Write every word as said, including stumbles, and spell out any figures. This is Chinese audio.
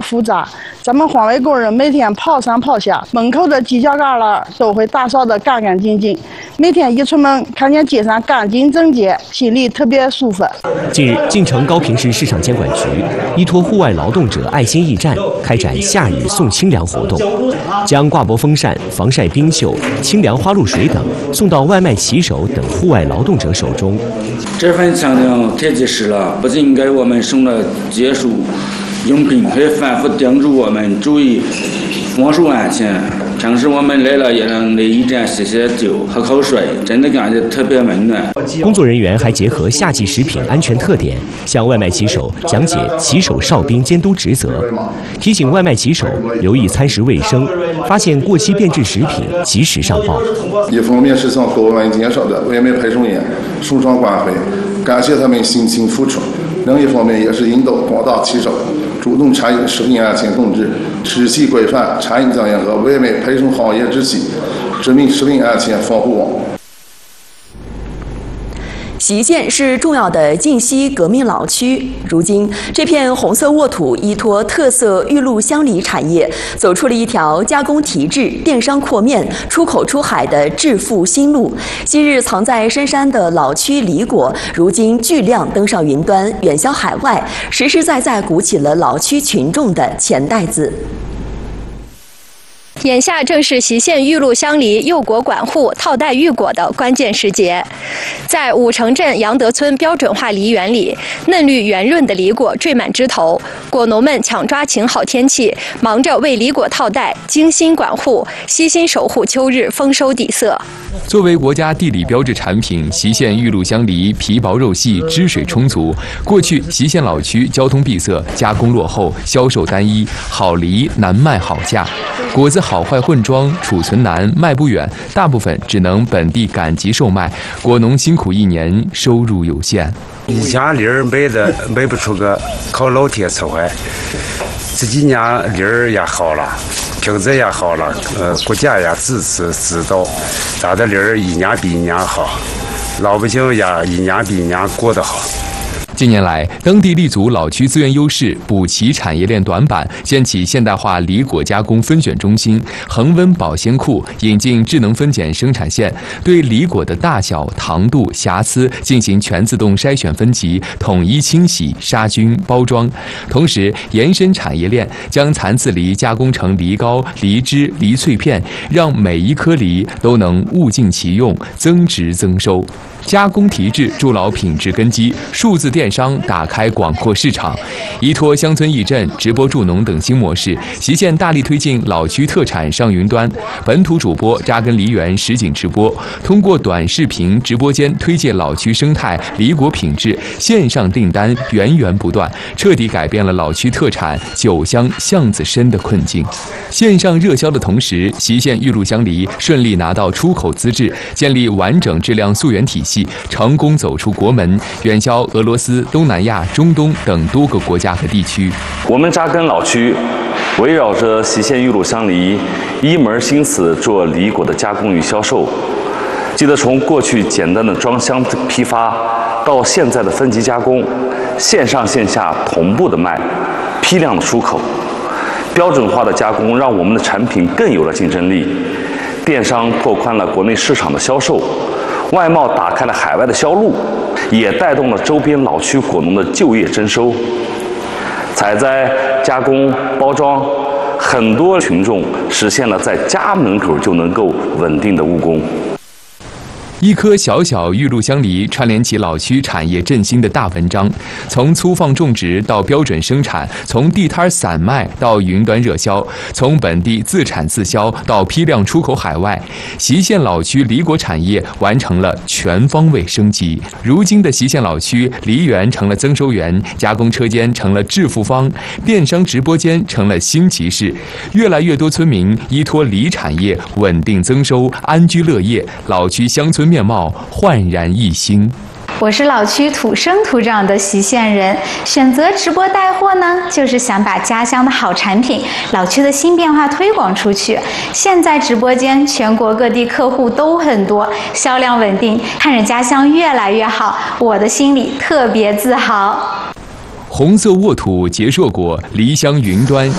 复杂。咱们环卫工人每天跑上跑下，门口的犄角旮旯都会打扫得干干净净。每天一出门，看见街上干净整洁，心里特别舒服。 近日，晋城高平市市场监管局依托户外劳动者爱心驿站，开展夏日送清凉活动，将挂脖风扇、防晒冰袖、清凉花露水等送到外卖骑手等户外劳动者手中。 这份清凉太及时了，不仅给我们送了解暑用品，还反复叮嘱我们注意防暑安全。平时我们来了也能来驿站洗洗脚、喝口水，真的感觉特别温暖。 工作人员还结合夏季食品安全特点，向外卖骑手讲解骑手哨兵监督职责，提醒外卖骑手留意餐食卫生，发现过期变质食品及时上报。 一方面是向各位介绍的外卖配送员送上关怀，感谢他们辛勤付出；另一方面也是引导广大骑手主动参与食品安全控制，持续规范餐饮经营和外卖配送行业秩序，致命食品安全防护网。 隰县是重要的晋西革命老区，如今这片红色沃土依托特色玉露香梨产业，走出了一条加工提质、电商扩面、出口出海的致富新路。昔日藏在深山的老区梨果，如今巨量登上云端，远销海外，实实在在鼓起了老区群众的钱袋子。 眼下正是隰县玉露香梨幼果管护、套袋育果的关键时节。在武城镇杨德村标准化梨园里，嫩绿圆润的梨果缀满枝头，果农们抢抓晴好天气，忙着为梨果套袋，精心管护，悉心守护秋日丰收底色。 作为国家地理标志产品，隰县玉露香梨皮薄肉细，汁水充足。过去隰县老区交通闭塞，加工落后，销售单一，好梨难卖好价，果子好坏混装，储存难，卖不远，大部分只能本地赶集售卖。果农辛苦一年，收入有限。 以前梨儿卖的卖不出个，靠老天伺候。这几年梨儿也好了，品质也好了，呃，国家也支持指导，咱的梨儿一年比一年好，老百姓也一年比一年过得好。 近年来，当地立足老区资源优势，补齐产业链短板，建起现代化梨果加工分选中心、恒温保鲜库，引进智能分拣生产线，对梨果的大小、糖度、瑕疵进行全自动筛选分级，统一清洗、杀菌、包装。同时，延伸产业链，将残次梨加工成梨膏、梨汁、梨脆片，让每一颗梨都能物尽其用，增值增收。加工提质筑牢品质根基，数字电商打开广阔市场，依托乡村义镇、直播助农等新模式，隰县大力推进老区特产上云端，本土主播扎根梨园实景直播，通过短视频直播间推介老区生态、梨果品质，线上订单源源不断，彻底改变了老区特产酒香巷子深的困境。线上热销的同时，隰县玉露香梨顺利拿到出口资质，建立完整质量溯源体系，成功走出国门，远销俄罗斯、东南亚、中东等多个国家和地区。 我们扎根老区，围绕着隰县玉露香梨，一门心思做梨果的加工与销售。记得从过去简单的装箱批发，到现在的分级加工，线上线下同步的卖，批量的出口。标准化的加工让我们的产品更有了竞争力，电商拓宽了国内市场的销售，外贸打开了海外的销路，也带动了周边老区果农的就业增收。采摘、加工、包装，很多群众实现了在家门口就能够稳定的务工。 一颗小小玉露香梨串联起老区产业振兴的大文章，从粗放种植到标准生产，从地摊散卖到云端热销，从本地自产自销到批量出口海外，隰县老区梨果产业完成了全方位升级。如今的隰县老区梨园成了增收园，加工车间成了致富方，电商直播间成了新集市，越来越多村民依托梨产业稳定增收，安居乐业，老区乡村面貌焕然一新。 我是老区土生土长的隰县人，选择直播带货呢，就是想把家乡的好产品、老区的新变化推广出去。现在直播间全国各地客户都很多，销量稳定，看着家乡越来越好，我的心里特别自豪。 红色沃土结硕果，梨香云端。